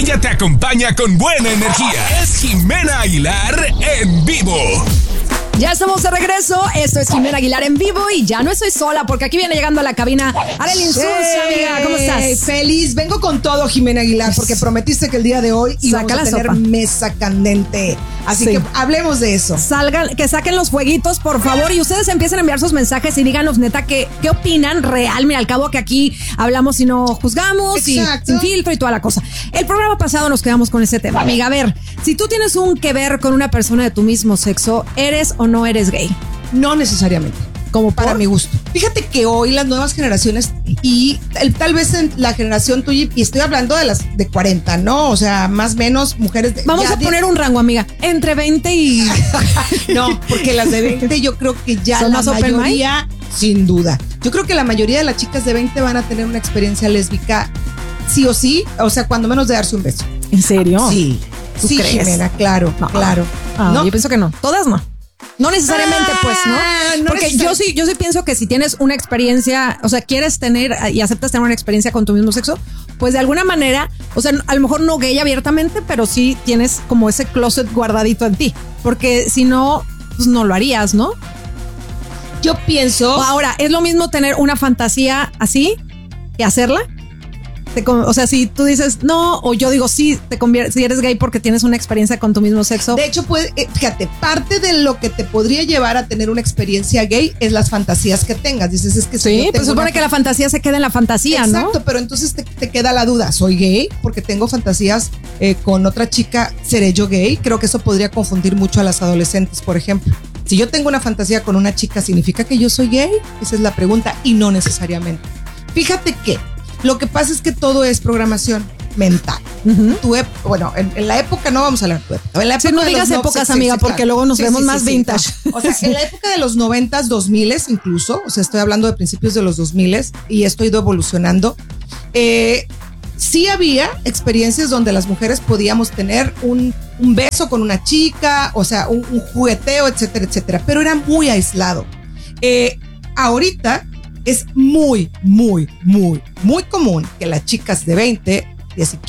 Ella te acompaña con buena energía. Es Jimena Aguilar en vivo. Ya estamos de regreso. Esto es Jimena Aguilar en vivo y ya no estoy sola porque aquí viene llegando a la cabina Arely Insulza, amiga. ¿Cómo estás? Feliz. Vengo con todo, Jimena Aguilar, porque prometiste que el día de hoy íbamos a tener mesa candente. Así que hablemos de eso. Que saquen los fueguitos, por favor, y ustedes empiecen a enviar sus mensajes y díganos, neta, qué opinan real. Mira, al cabo que aquí hablamos y no juzgamos. Exacto. Y sin filtro y toda la cosa. El programa pasado nos quedamos con ese tema. Amiga, a ver, si tú tienes un que ver con una persona de tu mismo sexo, ¿eres o no eres gay? No necesariamente. Como para mi gusto. Fíjate que hoy las nuevas generaciones y tal vez en la generación tuya, y estoy hablando de las de 40, ¿no? O sea, más o menos mujeres de... Vamos a poner un rango, amiga, entre 20 y... No, porque las de 20 yo creo que ya la mayoría, sin duda. Yo creo que la mayoría de las chicas de 20 van a tener una experiencia lésbica sí o sí, o sea, cuando menos de darse un beso. ¿En serio? Sí. Sí, crees? Jimena, claro, claro. ¿No? Yo pienso que no. Todas no. No necesariamente, pues, ¿no? Porque yo sí pienso que si tienes una experiencia, o sea, quieres tener y aceptas tener una experiencia con tu mismo sexo, pues de alguna manera, o sea, a lo mejor no gay abiertamente, pero sí tienes como ese closet guardadito en ti. Porque si no, pues no lo harías, ¿no? Yo pienso... Ahora, ¿es lo mismo tener una fantasía así que hacerla? O sea, si tú dices no, o yo digo sí, si eres gay porque tienes una experiencia con tu mismo sexo. De hecho, fíjate, parte de lo que te podría llevar a tener una experiencia gay es las fantasías que tengas. Dices, es que sí, pues supone que la fantasía se queda en la fantasía, exacto, ¿no? Exacto, pero entonces te queda la duda, ¿soy gay? Porque tengo fantasías con otra chica, ¿seré yo gay? Creo que eso podría confundir mucho a las adolescentes, por ejemplo. Si yo tengo una fantasía con una chica, ¿significa que yo soy gay? Esa es la pregunta, y no necesariamente. Fíjate que lo que pasa es que todo es programación mental. Bueno, en la época, no vamos a hablar de tu época. En la época no digas épocas, amiga, porque claro, luego nos vemos más vintage. No. O sea, en la época de los 90s, 2000s incluso, o sea, estoy hablando de principios de los 2000s y esto ha ido evolucionando. Sí había experiencias donde las mujeres podíamos tener un beso con una chica, o sea, un jugueteo, etcétera, etcétera, pero era muy aislado. Ahorita es muy, muy, muy, muy común que las chicas de 20,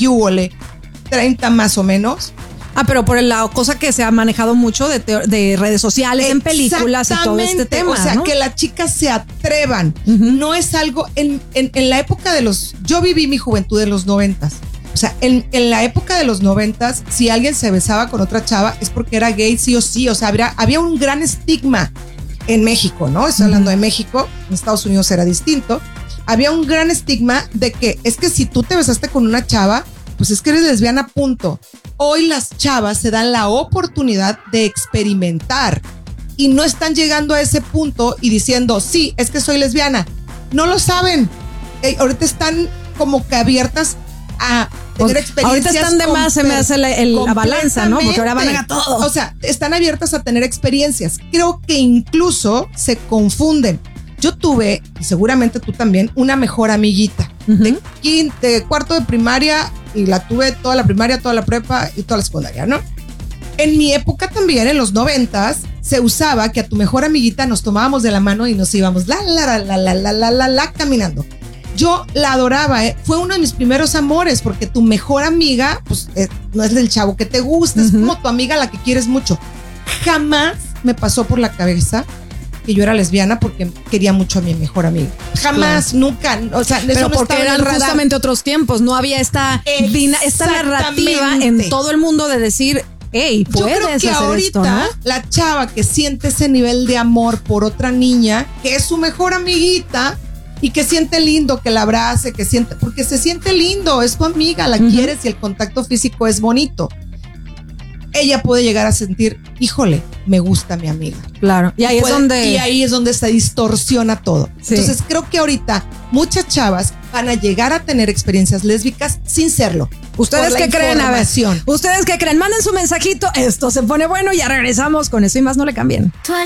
30 más o menos. Pero por la cosa que se ha manejado mucho de redes sociales, en películas y todo este tema. O sea, ¿no? Que las chicas se atrevan. No es algo, en la época yo viví mi juventud en los 90s. O sea, en la época de los 90s, si alguien se besaba con otra chava es porque era gay sí o sí. O sea, había un gran estigma. En México, ¿no? Estoy hablando de México, en Estados Unidos era distinto. Había un gran estigma de que es que si tú te besaste con una chava, pues es que eres lesbiana, punto. Hoy las chavas se dan la oportunidad de experimentar y no están llegando a ese punto y diciendo, sí, es que soy lesbiana. No lo saben. Ahorita están como que abiertas a tener experiencias. Ahorita están de más, se me hace la balanza, ¿no? Porque ahora van a todo. O sea, están abiertas a tener experiencias. Creo que incluso se confunden. Yo tuve, y seguramente tú también, una mejor amiguita de cuarto de primaria, y la tuve toda la primaria, toda la prepa y toda la secundaria, ¿no? En mi época también, en los 90s, se usaba que a tu mejor amiguita nos tomábamos de la mano y nos íbamos caminando. Yo la adoraba, fue uno de mis primeros amores, porque tu mejor amiga, pues no es del chavo que te gusta, es como tu amiga a la que quieres mucho. Jamás me pasó por la cabeza que yo era lesbiana porque quería mucho a mi mejor amiga. Jamás, nunca. O sea, pero eso no porque eran justamente otros tiempos, no había esta narrativa en todo el mundo de decir, hey, puedes hacer esto. Yo creo que ahorita la chava que siente ese nivel de amor por otra niña, que es su mejor amiguita, y que siente lindo que la abrace, porque se siente lindo, es tu amiga, la quieres y el contacto físico es bonito. Ella puede llegar a sentir, híjole, me gusta mi amiga. Claro. Y ahí es donde se distorsiona todo. Sí. Entonces creo que ahorita muchas chavas van a llegar a tener experiencias lésbicas sin serlo. ¿Ustedes qué creen? A ver, ¿ustedes qué creen? Manden su mensajito. Esto se pone bueno y ya regresamos con eso y más, no le cambien.